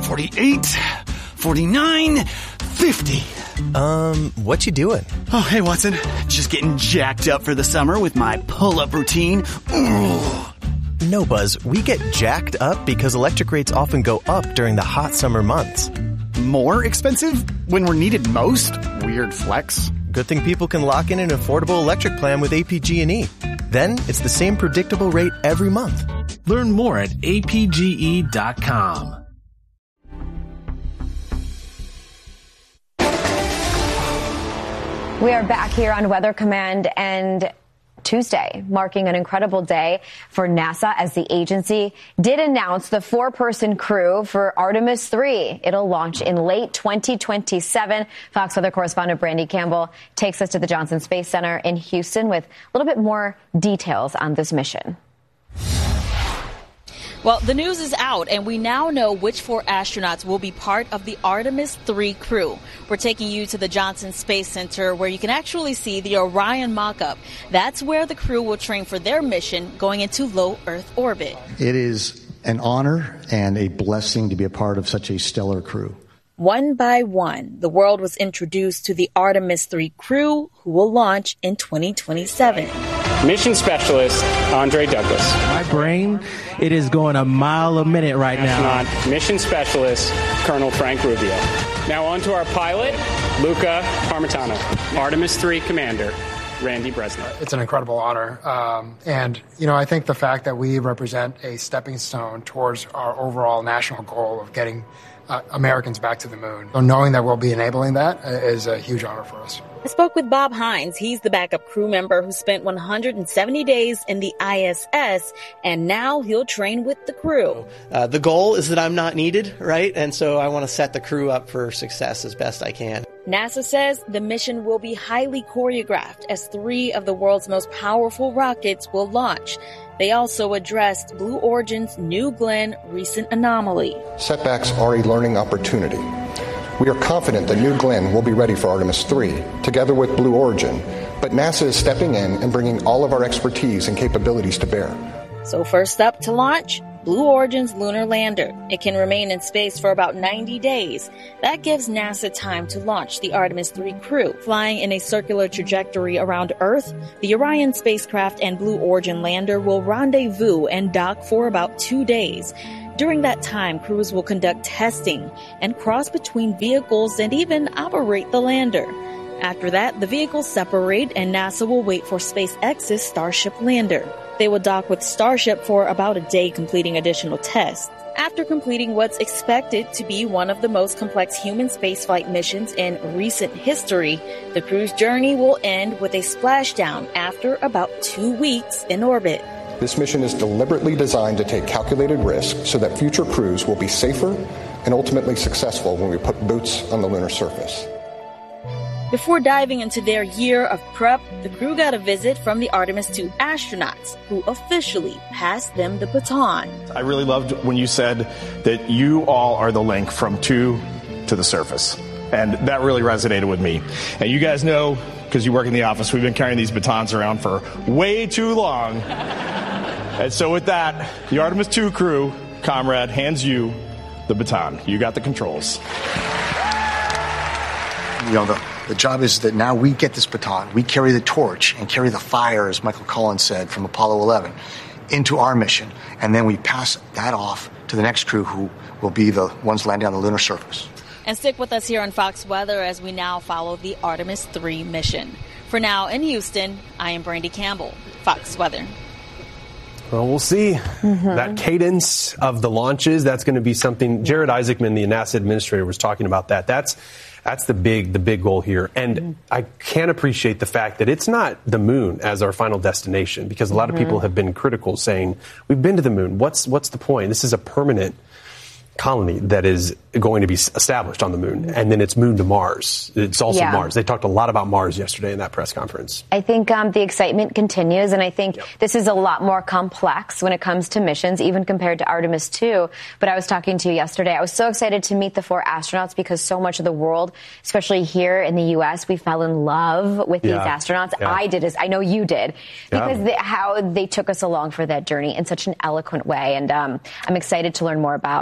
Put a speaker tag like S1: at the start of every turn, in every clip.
S1: 48, 49, 50.
S2: What you doing?
S1: Oh, hey, Watson. Just getting jacked up for the summer with my pull-up routine. Ooh.
S2: No, Buzz, we get jacked up because electric rates often go up during the hot summer months.
S1: More expensive when we're needed most? Weird flex.
S2: Good thing people can lock in an affordable electric plan with APG&E. Then it's the same predictable rate every month.
S3: Learn more at apge.com.
S4: We are back here on Weather Command, and Tuesday, marking an incredible day for NASA as the agency did announce the 4-person crew for Artemis 3. It'll launch in late 2027. Fox Weather correspondent Brandy Campbell takes us to the Johnson Space Center in Houston with a little bit more details on this mission.
S5: Well, the news is out, and we now know which 4 astronauts will be part of the Artemis 3 crew. We're taking you to the Johnson Space Center, where you can actually see the Orion mock-up. That's where the crew will train for their mission going into low Earth orbit.
S6: It is an honor and a blessing to be a part of such a stellar crew.
S5: One by one, the world was introduced to the Artemis 3 crew, who will launch in 2027.
S7: Mission Specialist Andre Douglas.
S3: My brain, it is going a mile a minute right now.
S7: Astronaut Mission Specialist Colonel Frank Rubio. Now on to our pilot, Luca Parmitano. Artemis 3 Commander Randy Bresnik.
S8: It's an incredible honor. And I think the fact that we represent a stepping stone towards our overall national goal of getting Americans back to the moon. So knowing that we'll be enabling that is a huge honor for us.
S5: I spoke with Bob Hines. He's the backup crew member who spent 170 days in the ISS, and now he'll train with the crew.
S9: The goal is that I'm not needed, right? And so I want to set the crew up for success as best I can.
S5: NASA says the mission will be highly choreographed as 3 of the world's most powerful rockets will launch. They also addressed Blue Origin's New Glenn recent anomaly.
S10: Setbacks are a learning opportunity. We are confident that New Glenn will be ready for Artemis 3, together with Blue Origin, but NASA is stepping in and bringing all of our expertise and capabilities to bear.
S5: So first up to launch, Blue Origin's lunar lander. It can remain in space for about 90 days. That gives NASA time to launch the Artemis 3 crew. Flying in a circular trajectory around Earth, the Orion spacecraft and Blue Origin lander will rendezvous and dock for about 2 days. During that time, crews will conduct testing and cross between vehicles and even operate the lander. After that, the vehicles separate and NASA will wait for SpaceX's Starship lander. They will dock with Starship for about a day, completing additional tests. After completing what's expected to be one of the most complex human spaceflight missions in recent history, the crew's journey will end with a splashdown after about 2 weeks in orbit.
S10: This mission is deliberately designed to take calculated risks so that future crews will be safer and ultimately successful when we put boots on the lunar surface.
S5: Before diving into their year of prep, the crew got a visit from the Artemis 2 astronauts, who officially passed them the baton.
S11: I really loved when you said that you all are the link from 2 to the surface. And that really resonated with me. And you guys know, because you work in the office, we've been carrying these batons around for way too long. And so with that, the Artemis 2 crew, comrade, hands you the baton. You got the controls.
S6: The job is that now we get this baton, we carry the torch and carry the fire, as Michael Collins said, from Apollo 11 into our mission. And then we pass that off to the next crew, who will be the ones landing on the lunar surface.
S5: And stick with us here on Fox Weather as we now follow the Artemis 3 mission. For now, in Houston, I am Brandy Campbell, Fox Weather.
S12: Well, we'll see. That cadence of the launches, that's going to be something. Jared Isaacman, the NASA administrator, was talking about that. That's the big goal here. And I can't appreciate the fact that it's not the moon as our final destination, because a lot of people have been critical, saying, we've been to the moon. What's the point? This is a permanent colony that is going to be established on the moon, and then it's moon to Mars. It's also Mars. They talked a lot about Mars yesterday in that press conference.
S4: I think the excitement continues, and I think this is a lot more complex when it comes to missions, even compared to Artemis 2. But I was talking to you yesterday. I was so excited to meet the 4 astronauts, because so much of the world, especially here in the U.S., we fell in love with these astronauts. I did, as I know you did, because how they took us along for that journey in such an eloquent way. And I'm excited to learn more about these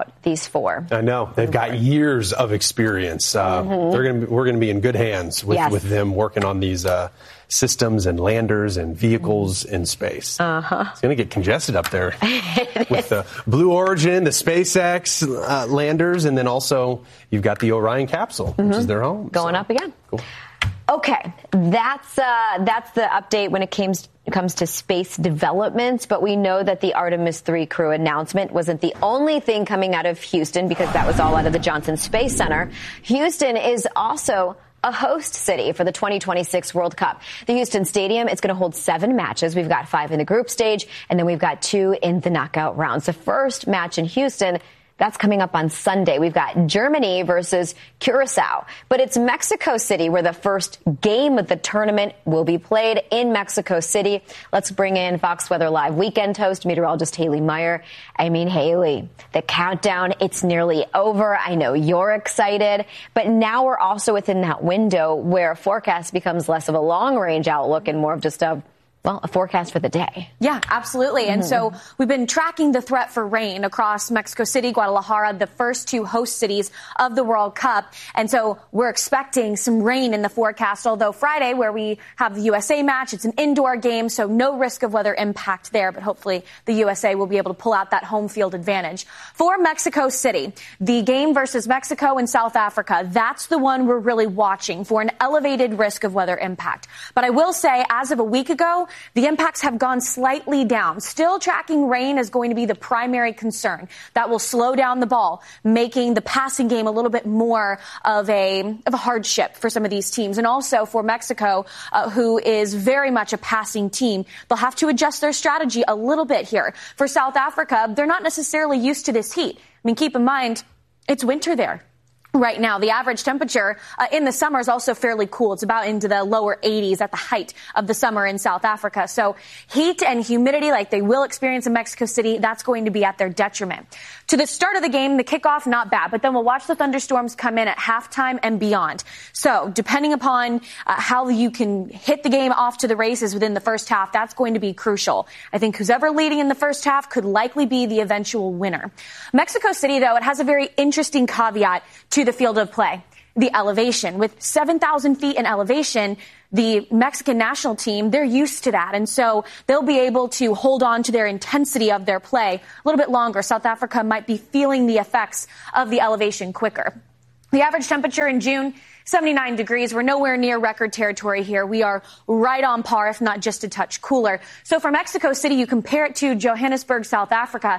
S4: Artemis 4.
S12: I know. They've got years of experience. We're going to be in good hands with them working on these systems and landers and vehicles in space. It's going to get congested up there with the Blue Origin, the SpaceX landers, and then also you've got the Orion capsule, which is their home.
S4: Going up again.
S12: Cool.
S4: Okay, that's the update when it comes to space developments, but we know that the Artemis 3 crew announcement wasn't the only thing coming out of Houston, because that was all out of the Johnson Space Center. Houston is also a host city for the 2026 World Cup. The Houston Stadium, it's going to hold 7 matches. We've got 5 in the group stage, and then we've got 2 in the knockout rounds. The first match in Houston, that's coming up on Sunday. We've got Germany versus Curacao. But it's Mexico City where the first game of the tournament will be played, in Mexico City. Let's bring in Fox Weather Live weekend host, meteorologist Haley Meyer. I mean, Haley, the countdown, it's nearly over. I know you're excited. But now we're also within that window where forecast becomes less of a long-range outlook and more of just a forecast for the day.
S13: Yeah, absolutely. And so we've been tracking the threat for rain across Mexico City, Guadalajara, the first 2 host cities of the World Cup. And so we're expecting some rain in the forecast, although Friday, where we have the USA match, it's an indoor game, so no risk of weather impact there. But hopefully the USA will be able to pull out that home field advantage. For Mexico City, the game versus Mexico and South Africa, that's the one we're really watching for an elevated risk of weather impact. But I will say, as of a week ago, the impacts have gone slightly down. Still tracking rain is going to be the primary concern. That will slow down the ball, making the passing game a little bit more of a hardship for some of these teams. And also for Mexico, who is very much a passing team, they'll have to adjust their strategy a little bit here. For South Africa, they're not necessarily used to this heat. I mean, keep in mind, it's winter there. Right now, the average temperature in the summer is also fairly cool. It's about into the lower 80s at the height of the summer in South Africa. So heat and humidity, like they will experience in Mexico City, that's going to be at their detriment. To the start of the game, the kickoff, not bad, but then we'll watch the thunderstorms come in at halftime and beyond. So depending upon how you can hit the game off to the races within the first half, that's going to be crucial. I think who's ever leading in the first half could likely be the eventual winner. Mexico City, though, it has a very interesting caveat to the field of play. The elevation. With 7,000 feet in elevation, the Mexican national team, they're used to that. And so they'll be able to hold on to their intensity of their play a little bit longer. South Africa might be feeling the effects of the elevation quicker. The average temperature in June, 79 degrees. We're nowhere near record territory here. We are right on par, if not just a touch cooler. So for Mexico City, you compare it to Johannesburg, South Africa,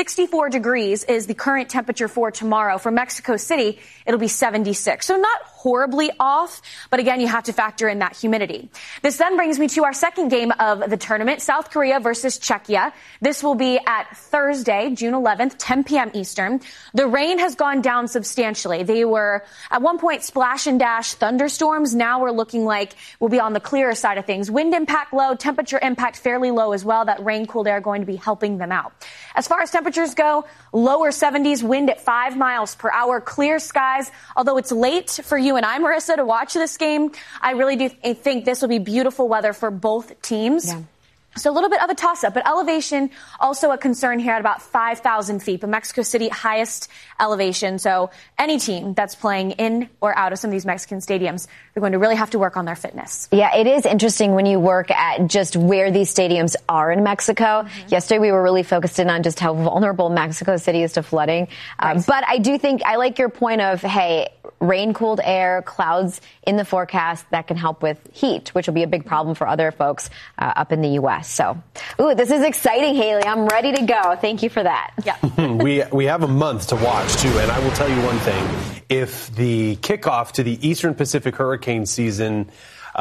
S13: 64 degrees is the current temperature for tomorrow. For Mexico City, it'll be 76. So not horribly off, but again, you have to factor in that humidity. This then brings me to our second game of the tournament, South Korea versus Czechia. This will be at Thursday, June 11th, 10 p.m. Eastern. The rain has gone down substantially. They were at one point splash and dash thunderstorms. Now we're looking like we'll be on the clearer side of things. Wind impact low, temperature impact fairly low as well. That rain cooled air going to be helping them out. As far as temperatures go, lower 70s, wind at 5 miles per hour, clear skies. Although it's late for you and I, Marissa, to watch this game, I really do think this will be beautiful weather for both teams. Yeah. So a little bit of a toss-up, but elevation also a concern here at about 5,000 feet. But Mexico City, highest elevation. So any team that's playing in or out of some of these Mexican stadiums, they're going to really have to work on their fitness.
S4: Yeah, it is interesting when you work at just where these stadiums are in Mexico. Mm-hmm. Yesterday, we were really focused in on just how vulnerable Mexico City is to flooding. Right. But I do think, I like your point of, hey, rain-cooled air, clouds in the forecast that can help with heat, which will be a big problem for other folks up in the U.S. So, this is exciting, Haley. I'm ready to go. Thank you for that.
S13: Yeah.
S12: We have a month to watch, too, and I will tell you one thing. If the kickoff to the Eastern Pacific hurricane season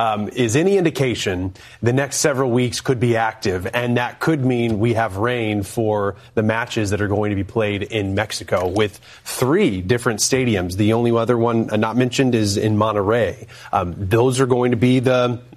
S12: is any indication, the next several weeks could be active, and that could mean we have rain for the matches that are going to be played in Mexico with 3 different stadiums. The only other one not mentioned is in Monterrey. Those are going to be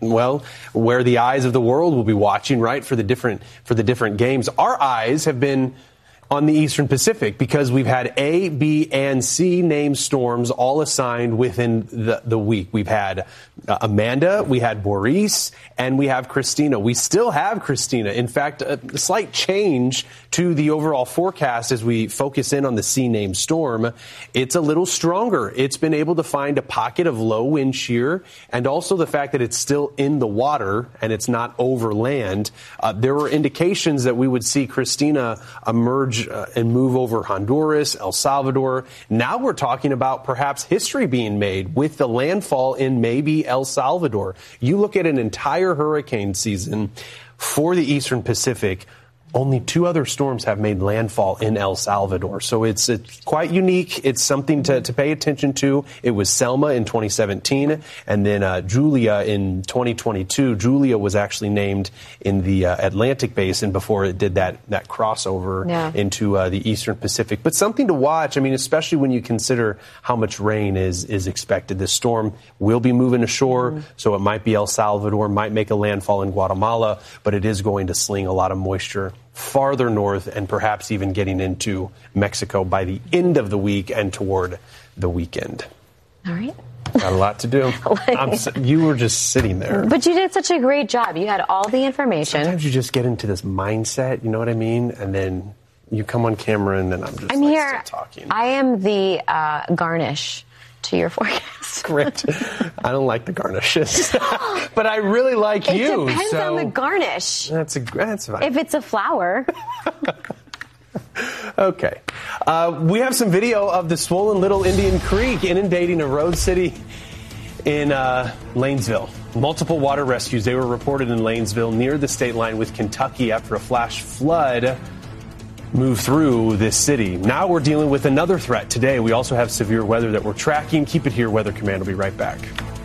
S12: where the eyes of the world will be watching, right, for the different games. Our eyes have been on the Eastern Pacific because we've had A, B, and C named storms all assigned within the week. We've had Amanda, we had Maurice, and we have Christina. We still have Christina. In fact, a slight change to the overall forecast as we focus in on the C-named storm. It's a little stronger. It's been able to find a pocket of low wind shear, and also the fact that it's still in the water and it's not over land. There were indications that we would see Christina emerge and move over Honduras, El Salvador. Now we're talking about perhaps history being made with the landfall in maybe El Salvador. You look at an entire hurricane season for the Eastern Pacific, only 2 other storms have made landfall in El Salvador. So it's quite unique. It's something to pay attention to. It was Selma in 2017, and then Julia in 2022. Julia was actually named in the Atlantic Basin before it did that crossover into the Eastern Pacific. But something to watch, I mean, especially when you consider how much rain is expected. This storm will be moving ashore, so it might be El Salvador, might make a landfall in Guatemala, but it is going to sling a lot of moisture farther north and perhaps even getting into Mexico by the end of the week and toward the weekend.
S4: All right.
S12: Got a lot to do. You were just sitting there.
S4: But you did such a great job. You had all the information.
S12: Sometimes you just get into this mindset, you know what I mean? And then you come on camera and then I'm just
S4: here,
S12: still talking.
S4: I am the garnish to your forecast.
S12: Great. I don't like the garnishes, but I really like you.
S4: It depends on the garnish.
S12: That's fine.
S4: If it's a flower.
S12: Okay. We have some video of the swollen Little Indian Creek inundating a road city in Lanesville. Multiple water rescues, they were reported in Lanesville near the state line with Kentucky after a flash flood moved through this city. Now we're dealing with another threat today. We also have severe weather that we're tracking. Keep it here. Weather Command will be right back.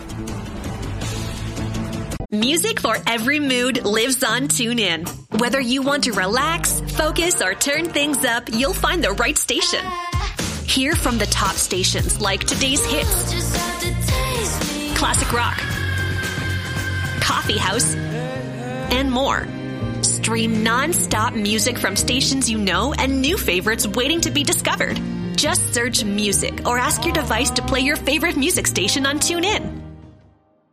S14: Music for every mood lives on TuneIn. Whether you want to relax, focus, or turn things up, you'll find the right station. Hear from the top stations like today's hits, classic rock, coffee house, and more. Stream non-stop music from stations you know and new favorites waiting to be discovered. Just search music or ask your device to play your favorite music station on TuneIn.